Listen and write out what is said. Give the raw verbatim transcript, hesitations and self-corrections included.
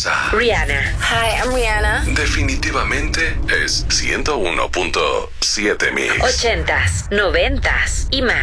casa. Rihanna. Hi, I'm Rihanna. Definitivamente es ciento uno punto siete Mix. Ochentas, noventas y más.